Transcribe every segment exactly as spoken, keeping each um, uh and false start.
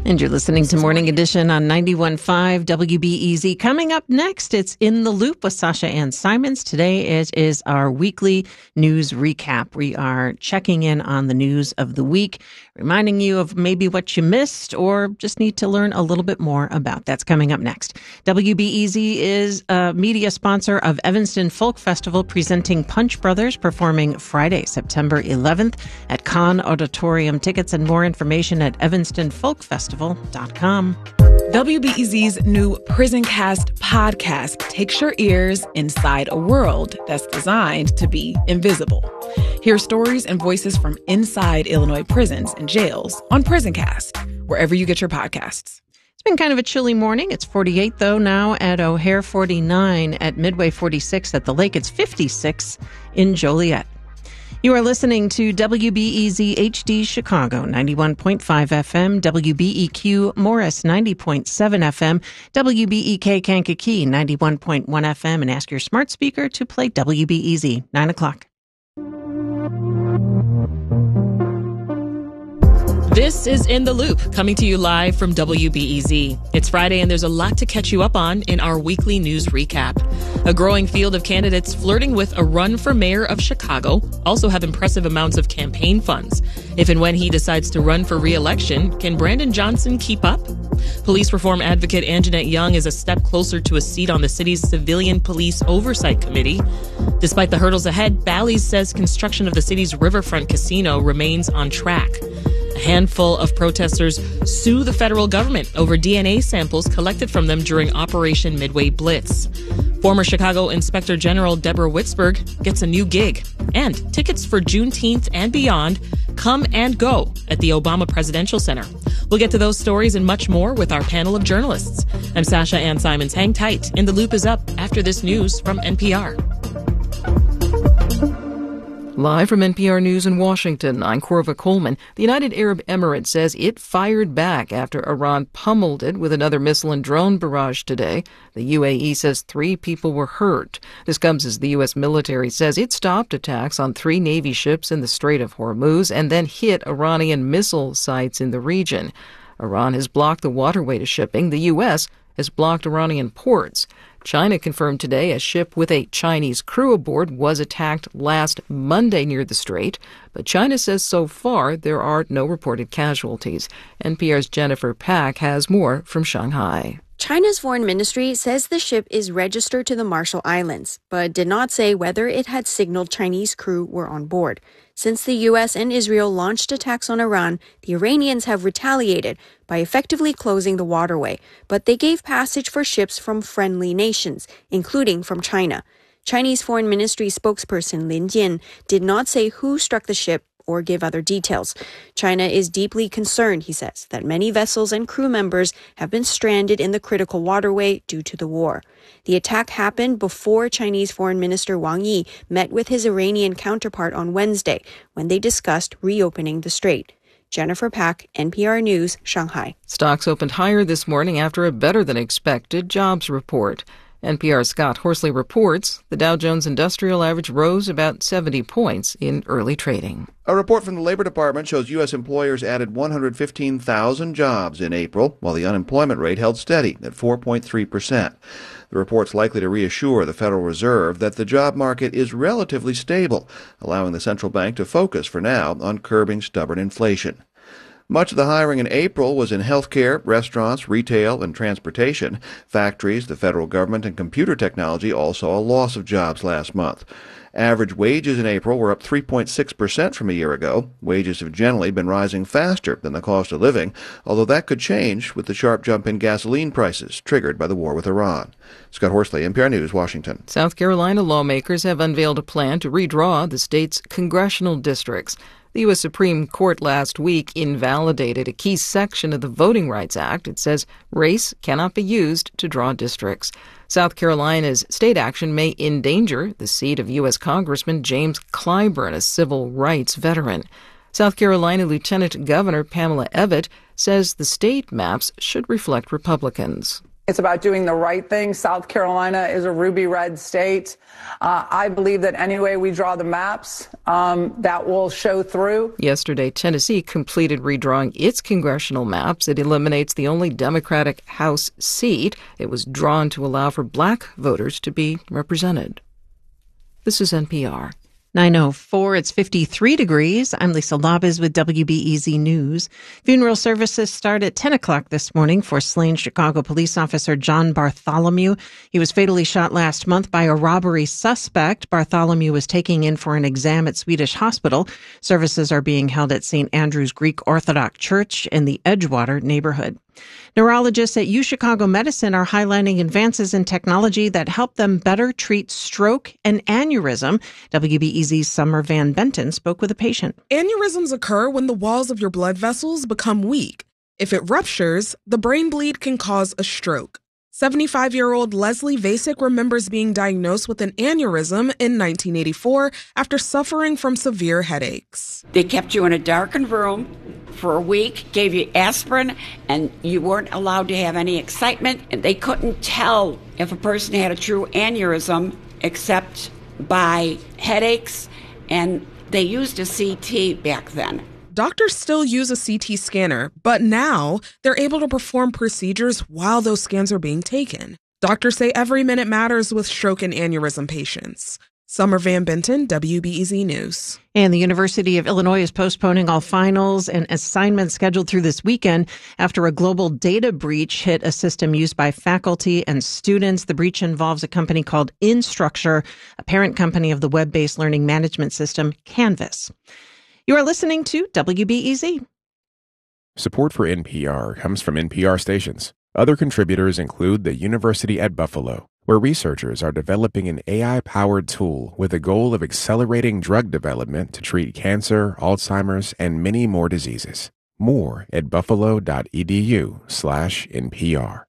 And you're listening to Morning Edition on ninety-one point five W B E Z. Coming up next, it's In the Loop with Sasha Ann Simons. Today it is our weekly news recap. We are checking in on the news of the week, reminding you of maybe what you missed or just need to learn a little bit more about. That's coming up next. W B E Z is a media sponsor of Evanston Folk Festival, presenting Punch Brothers, performing Friday, September eleventh at Kahn Auditorium. Tickets and more information at evanston folk festival dot com. W B E Z's new Prison Cast podcast takes your ears inside a world that's designed to be invisible. Hear stories and voices from inside Illinois prisons and jails on Prison Cast, wherever you get your podcasts. It's been kind of a chilly morning. It's forty-eight, though, now at O'Hare, forty-nine at Midway, forty-six at the lake. It's fifty-six in Joliet. You are listening to W B E Z H D Chicago, ninety-one point five F M, W B E Q Morris, ninety point seven F M, W B E K Kankakee, ninety-one point one F M, and ask your smart speaker to play W B E Z, nine o'clock. This is In the Loop, coming to you live from W B E Z. It's Friday, and there's a lot to catch you up on in our weekly news recap. A growing field of candidates flirting with a run for mayor of Chicago also have impressive amounts of campaign funds. If and when he decides to run for re-election, can Brandon Johnson keep up? Police reform advocate Anjanette Young is a step closer to a seat on the city's Civilian Police Oversight Committee. Despite the hurdles ahead, Bally's says construction of the city's riverfront casino remains on track. A handful of protesters sue the federal government over D N A samples collected from them during Operation Midway Blitz. Former Chicago Inspector General Deborah Witzberg gets a new gig. And tickets for Juneteenth and beyond come and go at the Obama Presidential Center. We'll get to those stories and much more with our panel of journalists. I'm Sasha Ann Simons. Hang tight. In the Loop is up after this news from N P R. Live from N P R News in Washington, I'm Corva Coleman. The United Arab Emirates says it fired back after Iran pummeled it with another missile and drone barrage today. The U A E says three people were hurt. This comes as the U S military says it stopped attacks on three Navy ships in the Strait of Hormuz and then hit Iranian missile sites in the region. Iran has blocked the waterway to shipping. The U S has blocked Iranian ports. China confirmed today a ship with a Chinese crew aboard was attacked last Monday near the strait, but China says so far there are no reported casualties. N P R's Jennifer Pack has more from Shanghai. China's foreign ministry says the ship is registered to the Marshall Islands, but did not say whether it had signaled Chinese crew were on board. Since the U S and Israel launched attacks on Iran, the Iranians have retaliated by effectively closing the waterway, but they gave passage for ships from friendly nations, including from China. Chinese Foreign Ministry spokesperson Lin Jian did not say who struck the ship or give other details. China is deeply concerned, he says, that many vessels and crew members have been stranded in the critical waterway due to the war. The attack happened before Chinese Foreign Minister Wang Yi met with his Iranian counterpart on Wednesday when they discussed reopening the strait. Jennifer Pack, N P R News, Shanghai. Stocks opened higher this morning after a better-than-expected jobs report. N P R's Scott Horsley reports the Dow Jones Industrial Average rose about seventy points in early trading. A report from the Labor Department shows U S employers added one hundred fifteen thousand jobs in April, while the unemployment rate held steady at four point three percent. The report's likely to reassure the Federal Reserve that the job market is relatively stable, allowing the central bank to focus for now on curbing stubborn inflation. Much of the hiring in April was in healthcare, restaurants, retail, and transportation. Factories, the federal government, and computer technology all saw a loss of jobs last month. Average wages in April were up three point six percent from a year ago. Wages have generally been rising faster than the cost of living, although that could change with the sharp jump in gasoline prices triggered by the war with Iran. Scott Horsley, N P R News, Washington. South Carolina lawmakers have unveiled a plan to redraw the state's congressional districts. The U S Supreme Court last week invalidated a key section of the Voting Rights Act. It says race cannot be used to draw districts. South Carolina's state action may endanger the seat of U S Congressman James Clyburn, a civil rights veteran. South Carolina Lieutenant Governor Pamela Evette says the state maps should reflect Republicans. It's about doing the right thing. South Carolina is a ruby red state. Uh, I believe that any way we draw the maps, um, that will show through. Yesterday, Tennessee completed redrawing its congressional maps. It eliminates the only Democratic House seat. It was drawn to allow for black voters to be represented. This is N P R. nine oh four, it's fifty-three degrees. I'm Lisa Labez with W B E Z News. Funeral services start at ten o'clock this morning for slain Chicago police officer John Bartholomew. He was fatally shot last month by a robbery suspect. Bartholomew was taking in for an exam at Swedish Hospital. Services are being held at Saint Andrew's Greek Orthodox Church in the Edgewater neighborhood. Neurologists at UChicago Medicine are highlighting advances in technology that help them better treat stroke and aneurysm. W B E Z's Summer Van Benton spoke with a patient. Aneurysms occur when the walls of your blood vessels become weak. If it ruptures, the brain bleed can cause a stroke. seventy-five-year-old Leslie Vasek remembers being diagnosed with an aneurysm in nineteen eighty-four after suffering from severe headaches. They kept you in a darkened room for a week, gave you aspirin, and you weren't allowed to have any excitement. And they couldn't tell if a person had a true aneurysm except by headaches, and they used a C T back then. Doctors still use a C T scanner, but now they're able to perform procedures while those scans are being taken. Doctors say every minute matters with stroke and aneurysm patients. Summer Van Benton, W B E Z News. And the University of Illinois is postponing all finals and assignments scheduled through this weekend after a global data breach hit a system used by faculty and students. The breach involves a company called Instructure, a parent company of the web-based learning management system Canvas. You are listening to W B E Z. Support for N P R comes from N P R stations. Other contributors include the University at Buffalo, where researchers are developing an A I-powered tool with the goal of accelerating drug development to treat cancer, Alzheimer's, and many more diseases. More at buffalo.edu slash NPR.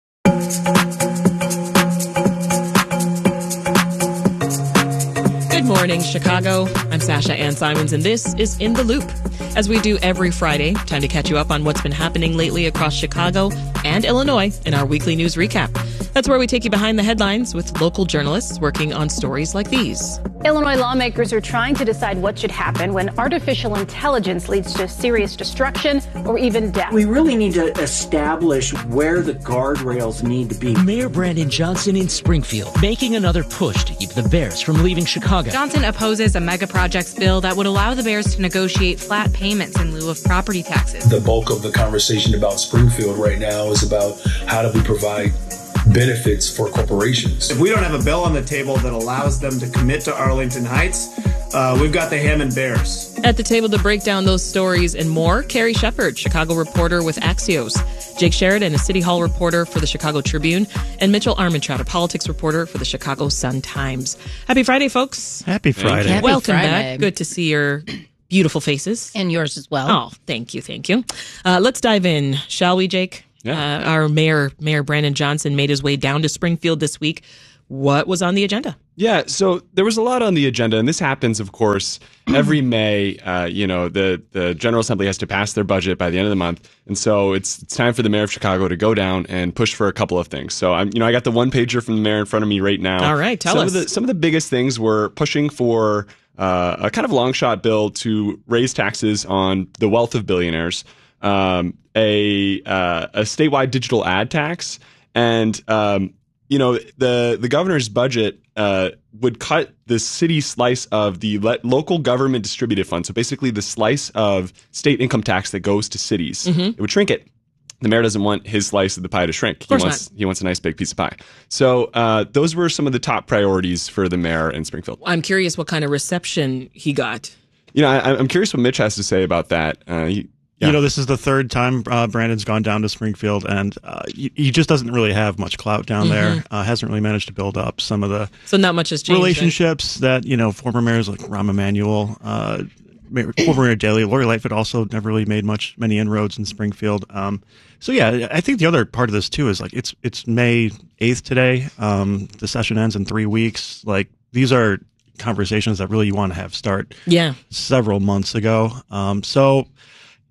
Good morning, Chicago. I'm Sasha Ann Simons, and this is In the Loop. As we do every Friday, time to catch you up on what's been happening lately across Chicago and Illinois in our weekly news recap. That's where we take you behind the headlines with local journalists working on stories like these. Illinois lawmakers are trying to decide what should happen when artificial intelligence leads to serious destruction or even death. We really need to establish where the guardrails need to be. Mayor Brandon Johnson in Springfield making another push to keep the Bears from leaving Chicago. Johnson opposes a mega projects bill that would allow the Bears to negotiate flat payments in lieu of property taxes. The bulk of the conversation about Springfield right now is about how do we provide benefits for corporations. If we don't have a bill on the table that allows them to commit to Arlington Heights, uh, we've got the Hammond Bears. At the table to break down those stories and more, Carrie Shepard, Chicago reporter with Axios, Jake Sheridan, a City Hall reporter for the Chicago Tribune, and Mitchell Armentrout, a politics reporter for the Chicago Sun-Times. Happy Friday, folks. Happy Friday. Happy Welcome Friday. back. Good to see your beautiful faces. And yours as well. Oh, thank you, thank you. Uh, let's dive in, shall we, Jake? Yeah. Uh, our mayor, Mayor Brandon Johnson, made his way down to Springfield this week. What was on the agenda? Yeah, so there was a lot on the agenda, and this happens, of course, every May. Uh, you know, the, the General Assembly has to pass their budget by the end of the month, and so it's it's time for the mayor of Chicago to go down and push for a couple of things. So I'm, you know, I got the one pager from the mayor in front of me right now. All right, tell some us. Of the, some of the biggest things were pushing for uh, a kind of long shot bill to raise taxes on the wealth of billionaires. Um, a uh, a statewide digital ad tax, and um, you know the the governor's budget uh, would cut the city slice of the le- local government distributed fund. So basically, the slice of state income tax that goes to cities, mm-hmm. it would shrink it. The mayor doesn't want his slice of the pie to shrink. Of course he wants not. he wants a nice big piece of pie. So uh, those were some of the top priorities for the mayor in Springfield. I'm curious what kind of reception he got. You know, I, I'm curious what Mitch has to say about that. Uh, he, Yeah. You know, this is the third time uh, Brandon's gone down to Springfield, and uh, he, he just doesn't really have much clout down Mm-hmm. there. Uh, hasn't really managed to build up some of the So not much has changed. relationships that, you know, former mayors like Rahm Emanuel, uh, Mayor, former Mayor Daley, Lori Lightfoot also never really made much many inroads in Springfield. Um, so yeah, I think the other part of this too is like it's it's May eighth today. Um, the session ends in three weeks. Like these are conversations that really you want to have start yeah. several months ago. Um, so.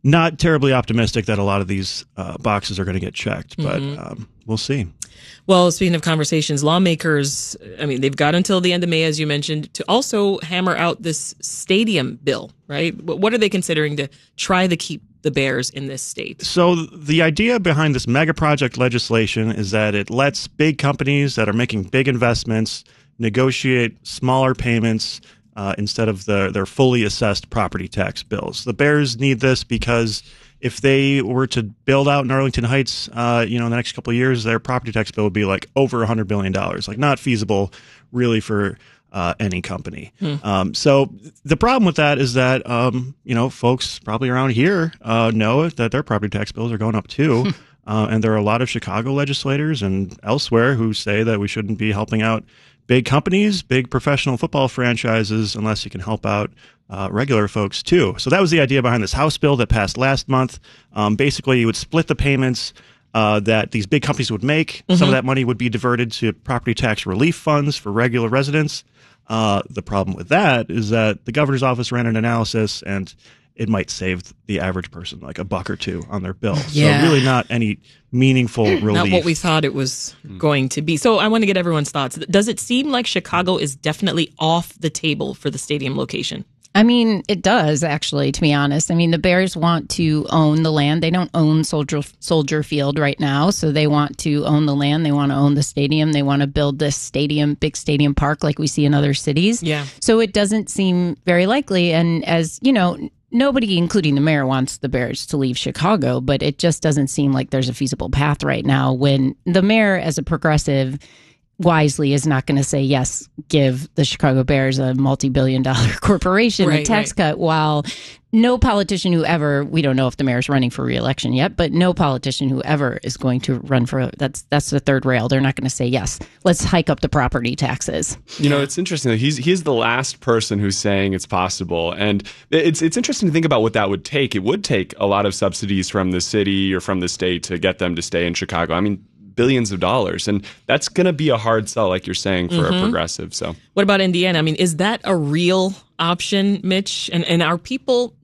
not terribly optimistic that a lot of these uh, boxes are going to get checked, but Mm-hmm. um, we'll see. Well, speaking of conversations, lawmakers, I mean, they've got until the end of May, as you mentioned, to also hammer out this stadium bill, right? What are they considering to try to keep the Bears in this state? So the idea behind this mega project legislation is that it lets big companies that are making big investments negotiate smaller payments uh, instead of the, their fully assessed property tax bills. The Bears need this because if they were to build out in Arlington Heights, uh, you know, in the next couple of years, their property tax bill would be like over one hundred billion dollars, like not feasible really for uh, any company. Hmm. Um, so the problem with that is that, um, you know, folks probably around here uh, know that their property tax bills are going up too. uh, and there are a lot of Chicago legislators and elsewhere who say that we shouldn't be helping out big companies, big professional football franchises, unless you can help out uh, regular folks too. So that was the idea behind this House bill that passed last month. Um, basically, you would split the payments uh, that these big companies would make. Mm-hmm. Some of that money would be diverted to property tax relief funds for regular residents. Uh, the problem with that is that the governor's office ran an analysis, and it might save the average person like a buck or two on their bill. Yeah. So really not any meaningful relief. Not what we thought it was going to be. So I want to get everyone's thoughts. Does it seem like Chicago is definitely off the table for the stadium location? I mean, it does, actually, to be honest. I mean, the Bears want to own the land. They don't own Soldier Soldier Field right now, so they want to own the land. They want to own the stadium. They want to build this stadium, big stadium park like we see in other cities. Yeah. So it doesn't seem very likely. And as, you know, nobody, including the mayor, wants the Bears to leave Chicago, but it just doesn't seem like there's a feasible path right now when the mayor, as a progressive, wisely is not going to say, yes, give the Chicago Bears a multi-billion dollar corporation Right, a tax right. cut, while no politician who ever, we don't know if the mayor's running for re-election yet, but no politician who ever is going to run for, that's that's the third rail. They're not going to say, yes, let's hike up the property taxes. You know, it's interesting. He's he's the last person who's saying it's possible, and it's it's interesting to think about what that would take. It would take a lot of subsidies from the city or from the state to get them to stay in Chicago. I mean, billions of dollars, and that's going to be a hard sell, like you're saying, for Mhm. a progressive. So, What about Indiana? I mean, is that a real option, Mitch? And and are people?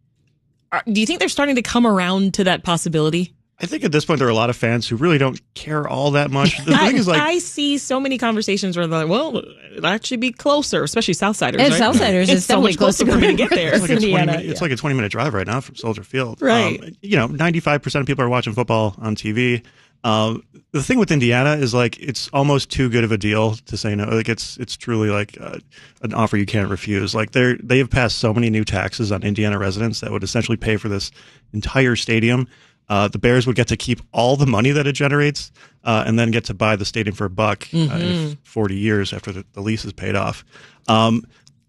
Are, do you think they're starting to come around to that possibility? I think at this point there are a lot of fans who really don't care all that much. The I, thing is, like, I see so many conversations where they're like, well, it'd actually be closer, especially Southsiders. And right? Southsiders it's is so definitely much closer close for to me to get there. It's like, a twenty Indiana, minute, it's yeah. like a twenty minute drive right now from Soldier Field. Right. Um, you know, ninety-five percent of people are watching football on T V. Um, the thing with Indiana is like it's almost too good of a deal to say no. Like it's it's truly like uh, an offer you can't refuse. Like they're they have passed so many new taxes on Indiana residents that would essentially pay for this entire stadium. Uh, the Bears would get to keep all the money that it generates, uh, and then get to buy the stadium for a buck Mm-hmm. uh, in forty years after the, the lease is paid off. Um,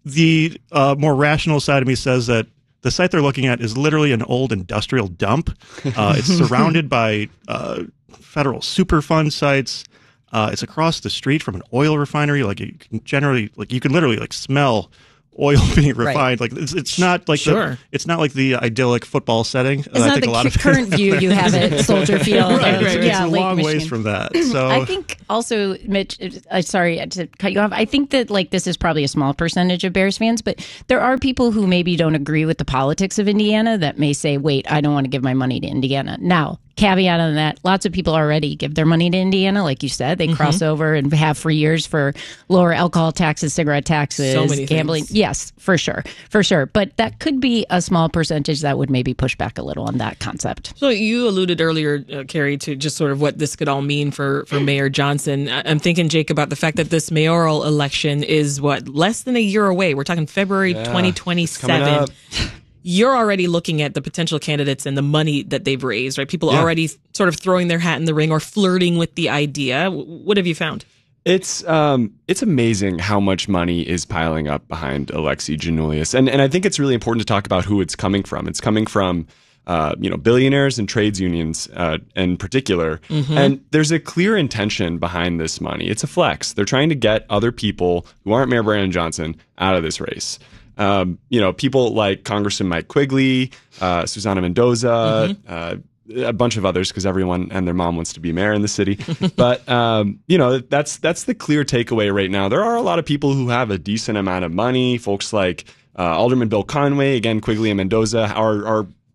the uh, more rational side of me says that the site they're looking at is literally an old industrial dump. Uh, it's surrounded by uh, federal Superfund sites. Uh, it's across the street from an oil refinery. Like you can generally, like you can literally like smell oil being refined. Like it's, it's not like Sure. the, it's not like the idyllic football setting. It's not the cu- current view you have at Soldier Field. Right, of, right. It's yeah, a Lake long ways Michigan. from that. So I think also, Mitch, uh, sorry to cut you off. I think that like this is probably a small percentage of Bears fans, but there are people who maybe don't agree with the politics of Indiana that may say, wait, I don't want to give my money to Indiana. Now, caveat on that, lots of people already give their money to Indiana. Like you said, they Mhm. cross over and have for years for lower alcohol taxes, cigarette taxes, So many gambling. things. Yes, for sure. For sure. But that could be a small percentage that would maybe push back a little on that concept. So you alluded earlier, uh, Carrie, to just sort of what this could all mean for, for Mayor Johnson. I- I'm thinking, Jake, about the fact that this mayoral election is, what, less than a year away. We're talking February Yeah, twenty it's twenty-seven. coming up. You're already looking at the potential candidates and the money that they've raised, right? People Yeah. already sort of throwing their hat in the ring or flirting with the idea. W- What have you found? It's um it's amazing how much money is piling up behind Alexi Giannoulias, and and I think it's really important to talk about who it's coming from. It's coming from uh, you know billionaires and trades unions uh, in particular, Mhm. and there's a clear intention behind this money. It's a flex. They're trying to get other people who aren't Mayor Brandon Johnson out of this race. Um, you know, people like Congressman Mike Quigley, uh, Susana Mendoza. Uh, a bunch of others, because everyone and their mom wants to be mayor in the city. But, um, you know, that's that's the clear takeaway right now. There are a lot of people who have a decent amount of money. Folks like uh, Alderman Bill Conway, again, Quigley and Mendoza, are, are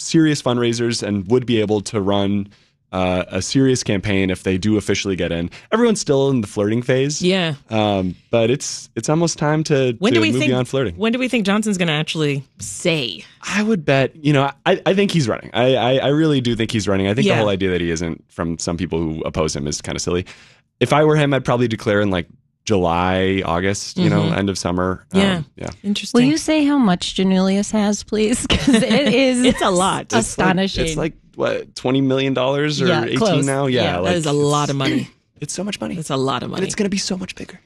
serious fundraisers and would be able to run uh, a serious campaign if they do officially get in. Everyone's still in the flirting phase. Yeah. Um, but it's it's almost time to, When to do we move think? beyond flirting. When do we think Johnson's going to actually say? I would bet, you know, I, I think he's running. I, I, I really do think he's running. I think Yeah. the whole idea that he isn't from some people who oppose him is kind of silly. If I were him, I'd probably declare in like July, August, you know, Mhm. end of summer. Yeah. Um, yeah. Interesting. Will you say how much Janulius has, please? Because it is It's a lot. It's like- astonishing. It's like, what, twenty million dollars or Yeah, eighteen close. now? Yeah. Yeah, that like, is a lot of it's- money. It's so much money. It's a lot of money. And it's going to be so much bigger.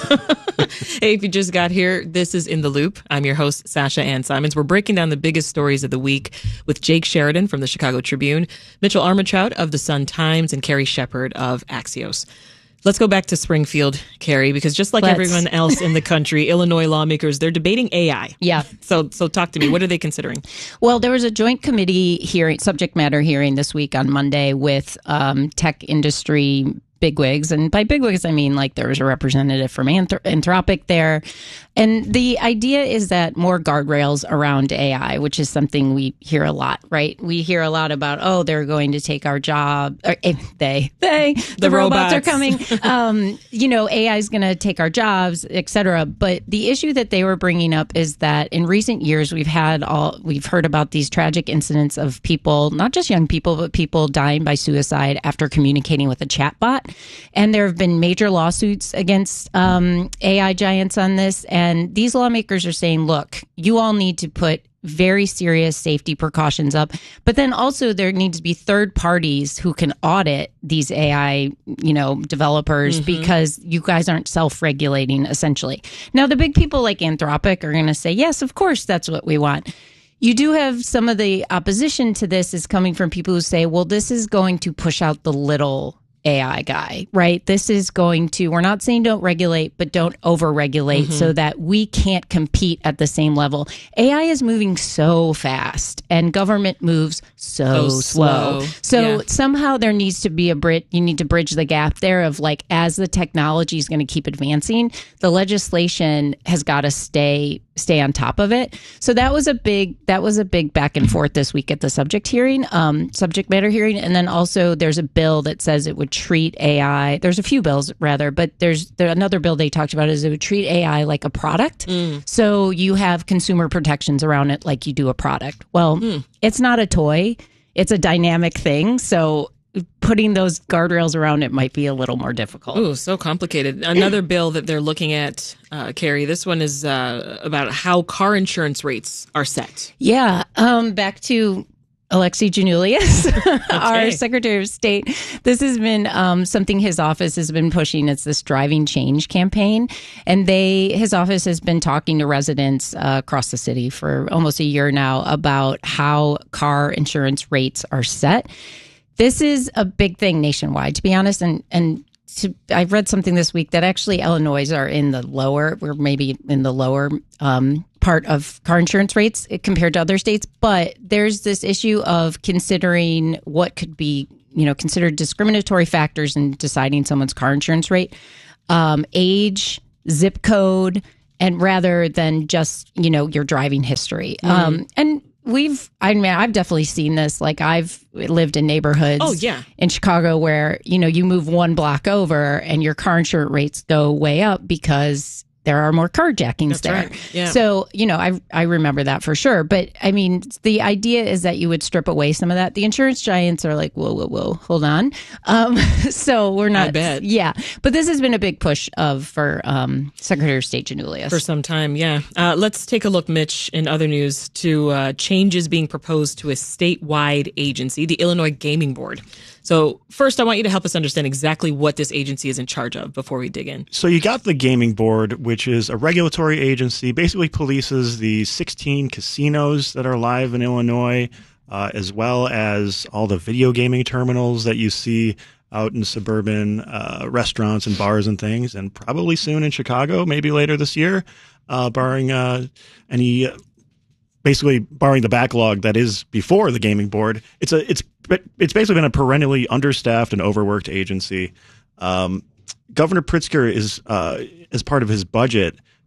Hey, if you just got here, this is In the Loop. I'm your host, Sasha Ann Simons. We're breaking down the biggest stories of the week with Jake Sheridan from the Chicago Tribune, Mitchell Armentrout of the Sun-Times, and Carrie Shepard of Axios. Let's go back to Springfield, Carrie, because just like Let's. everyone else in the country, Illinois lawmakers, they're debating A I. Yeah. So, so talk to me. What are they considering? Well, there was a joint committee hearing, subject matter hearing this week on Monday with um, tech industry bigwigs. And by bigwigs, I mean like there was a representative from Anthrop- Anthropic there. And the idea is that more guardrails around A I, which is something we hear a lot, right? We hear a lot about, oh, they're going to take our job. Or, eh, they, they, the, The robots. robots. are coming. um, you know, A I is going to take our jobs, et cetera. But the issue that they were bringing up is that in recent years, we've had all, we've heard about these tragic incidents of people, not just young people, but people dying by suicide after communicating with a chatbot. And there have been major lawsuits against um, A I giants on this. And these lawmakers are saying, look, you all need to put very serious safety precautions up. But then also there needs to be third parties who can audit these A I, you know, developers Mhm. because you guys aren't self-regulating essentially. Now, the big people like Anthropic are going to say, yes, of course, that's what we want. You do have some of the opposition to this is coming from people who say, well, this is going to push out the little A I guy, right? This is going to, we're not saying don't regulate, but don't over-regulate Mhm. so that we can't compete at the same level. A I is moving so fast and government moves so, So slow. slow. So Yeah. somehow there needs to be a bridge, you need to bridge the gap there of like, as the technology is going to keep advancing, the legislation has got to stay stay on top of it. So that was a big that was a big back and forth this week at the subject hearing, um, subject matter hearing, and then also there's a bill that says it would treat A I. There's a few bills rather, but there's there, another bill they talked about is it would treat A I like a product. So you have consumer protections around it like you do a product. Well, it's not a toy; it's a dynamic thing. So putting those guardrails around it might be a little more difficult. Oh, so complicated. Another bill that they're looking at, uh, Carrie, this one is uh, about how car insurance rates are set. Yeah. Um, back to Alexei Janulius, our Secretary of State. This has been um, something his office has been pushing. It's this Driving Change campaign. And they his office has been talking to residents uh, across the city for almost a year now about how car insurance rates are set. This is a big thing nationwide, to be honest. And, and to, I've read something this week that actually Illinois are in the lower, we're maybe in the lower um, part of car insurance rates compared to other states. But there's this issue of considering what could be, you know, considered discriminatory factors in deciding someone's car insurance rate, um, age, zip code, and rather than just, you know, your driving history. Mm. Um, and We've, I mean, I've definitely seen this. Like, I've lived in neighborhoods Oh, yeah. in Chicago where, you know, you move one block over and your car insurance rates go way up because there are more carjackings That's there. right. Yeah. So, you know, I I remember that for sure. But I mean, the idea is that you would strip away some of that. The insurance giants are like, whoa, whoa, whoa, hold on. Um, so we're not. I bet. Yeah. But this has been a big push of for um, Secretary of State Janulius. For some time, yeah. Uh, let's take a look, Mitch, in other news to uh, changes being proposed to a statewide agency, the Illinois Gaming Board. So first, I want you to help us understand exactly what this agency is in charge of before we dig in. So you got the Gaming Board, which is a regulatory agency, basically polices the sixteen casinos that are live in Illinois, uh, as well as all the video gaming terminals that you see out in suburban uh, restaurants and bars and things, and probably soon in Chicago, maybe later this year, uh, barring uh, any... Uh, basically barring the backlog that is before the Gaming Board. It's a it's it's basically been a perennially understaffed and overworked agency. Um, Governor Pritzker is uh, as part of his budget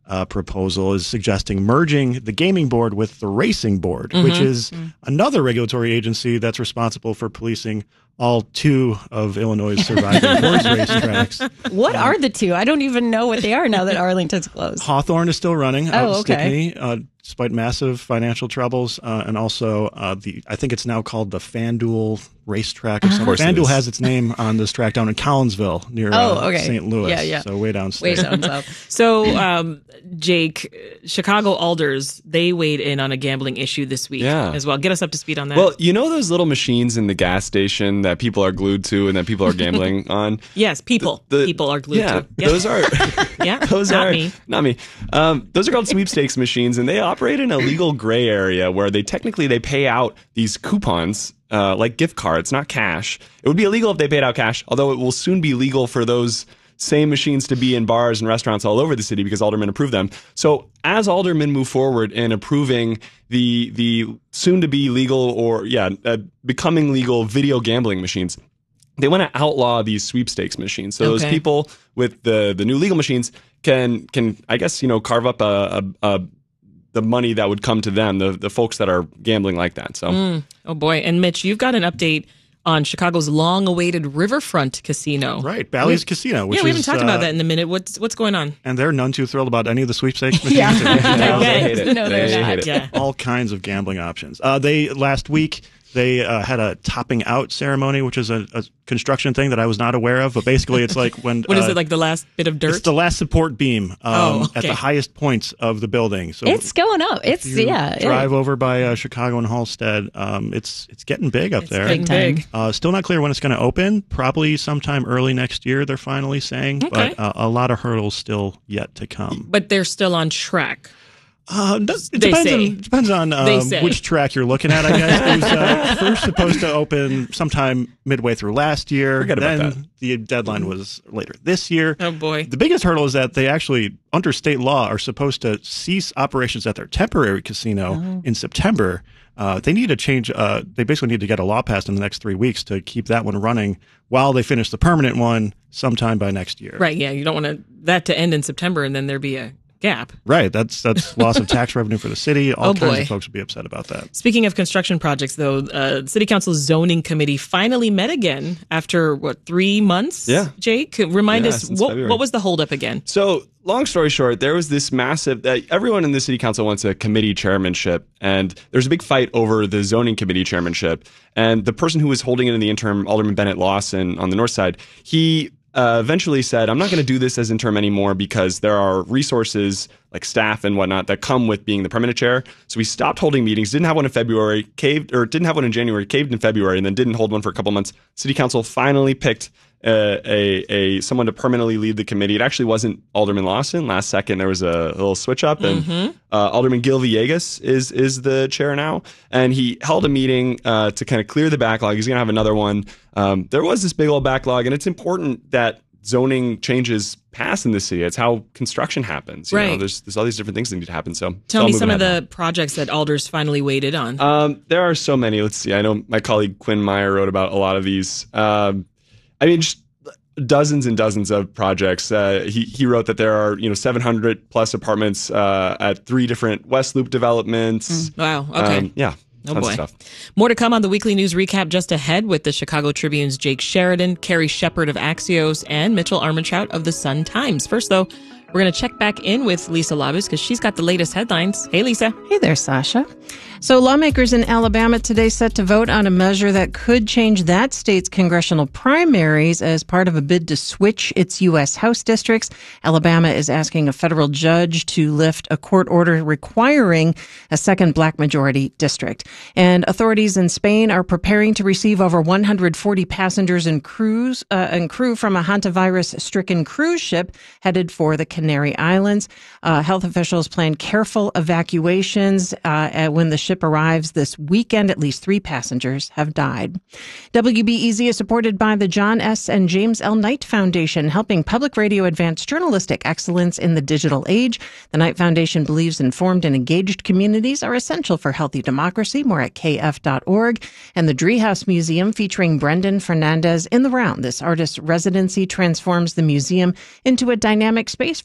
uh, proposal is suggesting merging the gaming board with the racing board, Mm-hmm. which is Mm-hmm. another regulatory agency that's responsible for policing all two of Illinois' surviving horse racetracks. What are the two? I don't even know what they are now that Arlington's closed. Hawthorne is still running out Oh, in okay. Stickney, uh, despite massive financial troubles, uh, and also uh, the I think it's now called the FanDuel racetrack or Uh-huh. something. Of course it FanDuel is. has its name on this track down in Collinsville near Oh, uh, okay. Saint Louis. Yeah, yeah. So way Way downstairs. down south. So, um, Jake, Chicago Alders, they weighed in on a gambling issue this week Yeah. as well. Get us up to speed on that. Well, you know those little machines in the gas station that people are glued to and that people are gambling on? yes, people. The- people are glued yeah, to. Yep. those are yeah, those not are me. not me. Um, those are called sweepstakes machines, and they operate in a legal gray area where they technically they pay out these coupons. Uh, like gift cards, not cash. It would be illegal if they paid out cash, although it will soon be legal for those same machines to be in bars and restaurants all over the city because aldermen approve them. So as aldermen move forward in approving the the soon to be legal or yeah uh, becoming legal video gambling machines, they want to outlaw these sweepstakes machines. So those Okay. people with the the new legal machines can can I guess you know carve up a, a, a the money that would come to them, the the folks that are gambling like that. So. Mm. Oh, boy. And Mitch, you've got an update on Chicago's long-awaited Riverfront Casino. Right, Bally's We- Casino. Which yeah, we haven't is, talked uh, about that in a minute. What's what's going on? And they're none too thrilled about any of the sweepstakes machines. Yeah. No, they hate it. No, They they're hate not. it. Yeah. All kinds of gambling options. Uh, they last week they uh, had a topping out ceremony, which is a, a construction thing that I was not aware of. But basically, it's like when What is uh, it, like the last bit of dirt? It's the last support beam um, Oh, at okay. the highest points of the building. So It's going up. It's, if you yeah. drive over by uh, Chicago and Halstead. Um, it's it's getting big up It's there. getting big. Uh, still not clear when it's going to open. Probably sometime early next year. They're finally saying, Okay. but uh, a lot of hurdles still yet to come. But they're still on track. Uh, it They depends say. on depends on They um, say. which track you're looking at. I guess it was uh, first supposed to open sometime midway through last year. Forget about then that. the deadline was later this year. Oh, boy. The biggest hurdle is that they actually, under state law, are supposed to cease operations at their temporary casino Oh. in September. Uh, they need to change. Uh, they basically need to get a law passed in the next three weeks to keep that one running while they finish the permanent one sometime by next year. Right, yeah. You don't want to, that to end in September and then there be a gap. Right. That's that's loss of tax revenue for the city. All Oh, kinds boy. of folks would be upset about that. Speaking of construction projects, though, uh, City Council's zoning committee finally met again after, what, three months? Yeah. Jake, remind Yeah, us, since what, February. what was the holdup again? So, long story short, there was this massive. Uh, everyone in the city council wants a committee chairmanship, and there's a big fight over the zoning committee chairmanship. And the person who was holding it in the interim, Alderman Bennett Lawson on the north side, he uh, eventually said, "I'm not going to do this as interim anymore because there are resources like staff and whatnot that come with being the permanent chair." So we stopped holding meetings. Didn't have one in February. Caved or didn't have one in January. Caved in February, and then didn't hold one for a couple months. City council finally picked Uh, a a someone to permanently lead the committee. It actually wasn't Alderman Lawson. Last second, there was a little switch up, and Mhm. uh, Alderman Gil Villegas is is the chair now, and he held a meeting uh, to kind of clear the backlog. He's going to have another one. Um, there was this big old backlog, and it's important that zoning changes pass in the city. It's how construction happens. You know, Right. there's there's all these different things that need to happen. So it's Tell all me moving some of ahead the projects that Alders finally waited on. now. Um, there are so many. Let's see. I know my colleague Quinn Meyer wrote about a lot of these. Um, I mean, just dozens and dozens of projects. Uh, he he wrote that there are you know seven hundred plus apartments uh, at three different West Loop developments. Wow. Okay. Um, yeah. Oh, Tons boy. of stuff. More to come on the weekly news recap just ahead with the Chicago Tribune's Jake Sheridan, Carrie Shepard of Axios, and Mitchell Armentrout of the Sun Times. First, though, we're going to check back in with Lisa Labus because she's got the latest headlines. Hey, Lisa. Hey there, Sasha. So lawmakers in Alabama today set to vote on a measure that could change that state's congressional primaries as part of a bid to switch its U S House districts. Alabama is asking a federal judge to lift a court order requiring a second black majority district. And authorities in Spain are preparing to receive over one hundred forty passengers and crews uh, and crew from a hantavirus-stricken cruise ship headed for the Canary Islands. Uh, health officials plan careful evacuations uh, when the ship arrives this weekend. At least three passengers have died. W B E Z is supported by the John S. and James L. Knight Foundation, helping public radio advance journalistic excellence in the digital age. The Knight Foundation believes informed and engaged communities are essential for healthy democracy. More at K F dot org. And the Driehaus Museum, featuring Brendan Fernandez in the round. This artist's residency transforms the museum into a dynamic space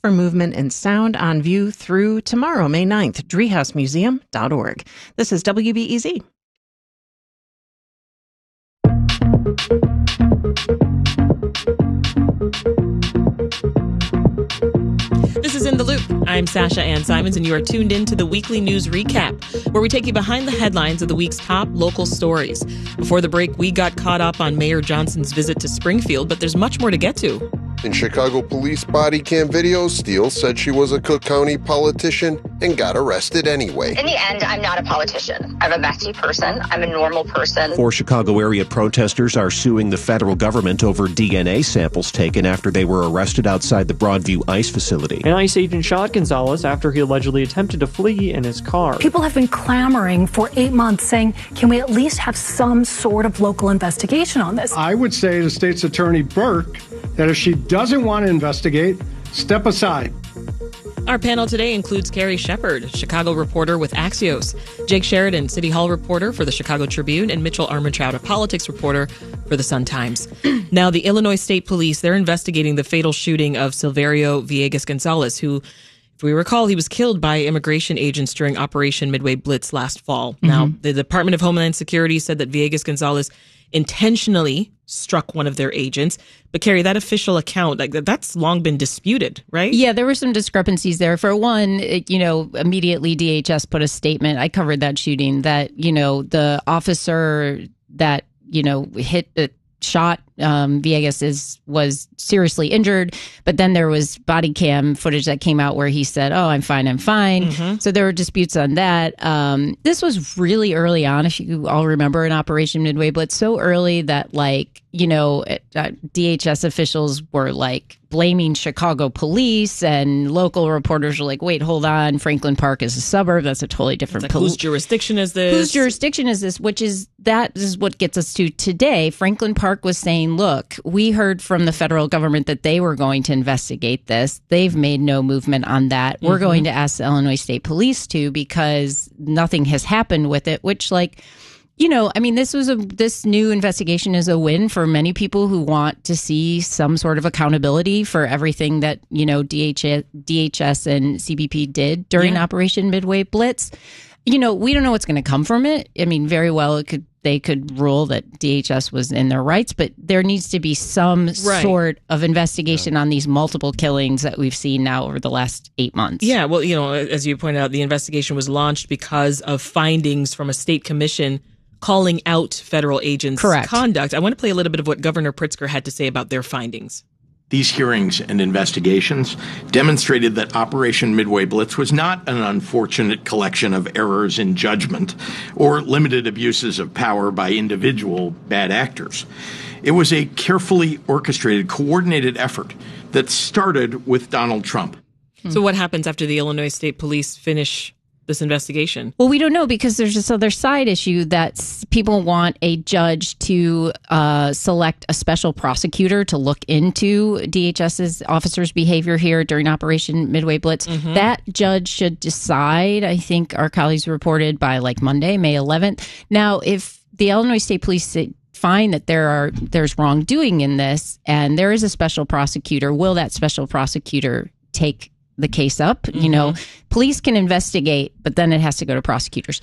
for Movement and Sound on view through tomorrow, May ninth, driehaus museum dot org. This is W B E Z. This is In the Loop. I'm Sasha Ann Simons, and you are tuned in to the weekly news recap, where we take you behind the headlines of the week's top local stories. Before the break, we got caught up on Mayor Johnson's visit to Springfield, but there's much more to get to. In Chicago police body cam videos, Steele said she was a Cook County politician and got arrested anyway. In the end, I'm not a politician. I'm a messy person. I'm a normal person. Four Chicago area protesters are suing the federal government over D N A samples taken after they were arrested outside the Broadview ICE facility. An ICE agent shot Gonzalez after he allegedly attempted to flee in his car. People have been clamoring for eight months saying, can we at least have some sort of local investigation on this? I would say to State's Attorney Burke that if she doesn't want to investigate, step aside. Our panel today includes Carrie Shepard, Chicago reporter with Axios, Jake Sheridan, City Hall reporter for the Chicago Tribune, and Mitchell Armentrout, a politics reporter for the Sun-Times. Now, the Illinois State Police, they're investigating the fatal shooting of Silverio Villegas Gonzalez, who, if we recall, he was killed by immigration agents during Operation Midway Blitz last fall. Mm-hmm. Now, the Department of Homeland Security said that Villegas Gonzalez intentionally struck one of their agents. But Carrie, that official account, like that's long been disputed, right? Yeah, there were some discrepancies there. For one, it, you know, immediately D H S put a statement. I covered that shooting that, you know, the officer that, you know, hit the shot um, Villegas is was seriously injured, but then there was body cam footage that came out where he said, "Oh, I'm fine, I'm fine." Mm-hmm. So there were disputes on that. Um, this was really early on, if you all remember, in Operation Midway Blitz, so early that, like, you know, uh, D H S officials were like blaming Chicago police, and local reporters were like, "Wait, hold on, Franklin Park is a suburb. That's a totally different." Like, pol- whose jurisdiction is this? Whose jurisdiction is this? Which is that is what gets us to today. Franklin Park was saying, "Look, we heard from the federal government that they were going to investigate this. They've made no movement on that. We're mm-hmm. going to ask the Illinois State Police to, because nothing has happened with it." Which, like, you know, I mean, this was a this new investigation is a win for many people who want to see some sort of accountability for everything that, you know, D H S, D H S and C B P did during yeah. Operation Midway Blitz. You know, we don't know what's going to come from it. I mean, very well, it could they could rule that D H S was in their rights, but there needs to be some right. sort of investigation yeah. on these multiple killings that we've seen now over the last eight months. Yeah, well, you know, as you pointed out, the investigation was launched because of findings from a state commission calling out federal agents' Correct. conduct. I want to play a little bit of what Governor Pritzker had to say about their findings. These hearings and investigations demonstrated that Operation Midway Blitz was not an unfortunate collection of errors in judgment or limited abuses of power by individual bad actors. It was a carefully orchestrated, coordinated effort that started with Donald Trump. So what happens after the Illinois State Police finish this investigation? Well, we don't know, because there's this other side issue that people want a judge to uh, select a special prosecutor to look into DHS's officers' behavior here during Operation Midway Blitz. Mm-hmm. That judge should decide, I think our colleagues reported, by like Monday, May eleventh. Now, if the Illinois State Police find that there are there's wrongdoing in this and there is a special prosecutor, will that special prosecutor take the case up? Mm-hmm. You know, police can investigate, but then it has to go to prosecutors.